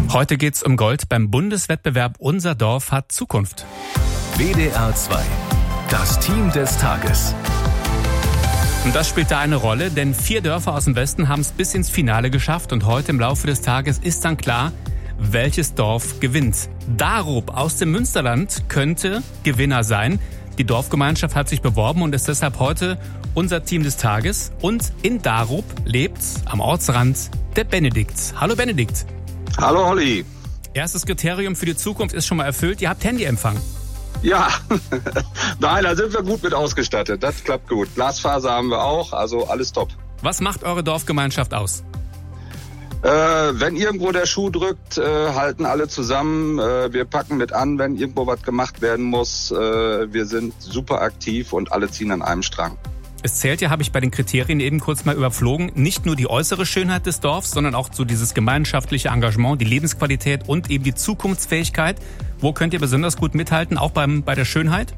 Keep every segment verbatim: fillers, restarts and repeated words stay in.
Heute geht's um Gold beim Bundeswettbewerb Unser Dorf hat Zukunft. W D R zwei, das Team des Tages. Und das spielt da eine Rolle, denn vier Dörfer aus dem Westen haben es bis ins Finale geschafft und heute im Laufe des Tages ist dann klar, welches Dorf gewinnt. Darup aus dem Münsterland könnte Gewinner sein. Die Dorfgemeinschaft hat sich beworben und ist deshalb heute unser Team des Tages. Und in Darup lebt am Ortsrand der Benedikt. Hallo Benedikt. Hallo Holly. Erstes Kriterium für die Zukunft ist schon mal erfüllt. Ihr habt Handyempfang. Ja, nein, da sind wir gut mit ausgestattet. Das klappt gut. Glasfaser haben wir auch, also alles top. Was macht eure Dorfgemeinschaft aus? Äh, wenn irgendwo der Schuh drückt, äh, halten alle zusammen. Äh, wir packen mit an, wenn irgendwo was gemacht werden muss. Äh, wir sind super aktiv und alle ziehen an einem Strang. Es zählt ja, habe ich bei den Kriterien eben kurz mal überflogen, nicht nur die äußere Schönheit des Dorfs, sondern auch so dieses gemeinschaftliche Engagement, die Lebensqualität und eben die Zukunftsfähigkeit. Wo könnt ihr besonders gut mithalten, auch beim bei der Schönheit?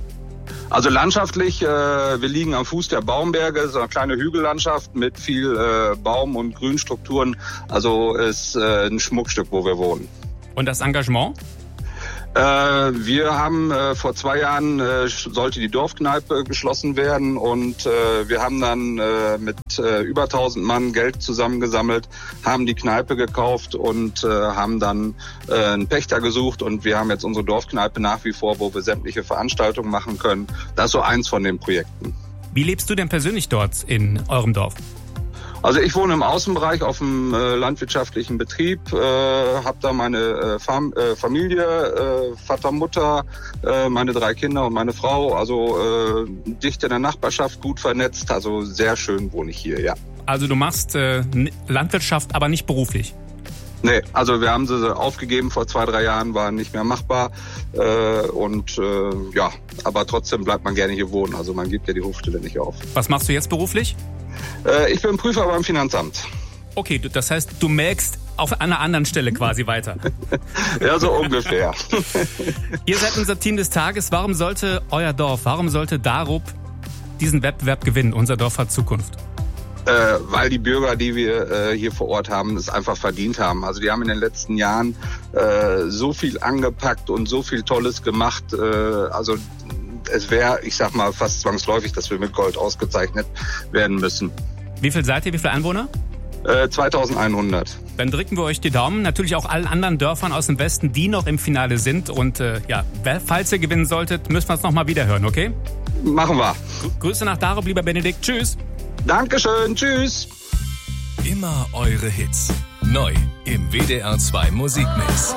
Also landschaftlich, äh, wir liegen am Fuß der Baumberge, so eine kleine Hügellandschaft mit viel äh, Baum- und Grünstrukturen. Also ist äh, ein Schmuckstück, wo wir wohnen. Und das Engagement? Äh, wir haben äh, vor zwei Jahren äh, sollte die Dorfkneipe geschlossen werden und äh, wir haben dann äh, mit äh, über tausend Mann Geld zusammengesammelt, haben die Kneipe gekauft und äh, haben dann äh, einen Pächter gesucht und wir haben jetzt unsere Dorfkneipe nach wie vor, wo wir sämtliche Veranstaltungen machen können. Das ist so eins von den Projekten. Wie lebst du denn persönlich dort in eurem Dorf? Also ich wohne im Außenbereich auf einem äh, landwirtschaftlichen Betrieb, äh, habe da meine äh, Fam- äh, Familie, äh, Vater, Mutter, äh, meine drei Kinder und meine Frau. Also äh, dicht in der Nachbarschaft, gut vernetzt. Also sehr schön wohne ich hier, ja. Also du machst äh, Landwirtschaft, aber nicht beruflich? Nee, also wir haben sie aufgegeben vor zwei, drei Jahren, war nicht mehr machbar. Äh, und äh, ja, aber trotzdem bleibt man gerne hier wohnen. Also man gibt ja die Hofstelle nicht auf. Was machst du jetzt beruflich? Ich bin Prüfer beim Finanzamt. Okay, das heißt, du melkst auf einer anderen Stelle quasi weiter. Ja, so ungefähr. Ihr seid unser Team des Tages. Warum sollte euer Dorf, warum sollte Darup diesen Wettbewerb gewinnen? Unser Dorf hat Zukunft. Äh, weil die Bürger, die wir äh, hier vor Ort haben, es einfach verdient haben. Also die haben in den letzten Jahren äh, so viel angepackt und so viel Tolles gemacht. Äh, also es wäre, ich sag mal, fast zwangsläufig, dass wir mit Gold ausgezeichnet werden müssen. Wie viel seid ihr? Wie viele Einwohner? Äh, zweitausendeinhundert. Dann drücken wir euch die Daumen. Natürlich auch allen anderen Dörfern aus dem Westen, die noch im Finale sind. Und äh, ja, falls ihr gewinnen solltet, müssen wir es nochmal wieder hören, okay? Machen wir. Grüße nach Darup, lieber Benedikt. Tschüss. Dankeschön. Tschüss. Immer eure Hits. Neu im W D R zwei Musikmix.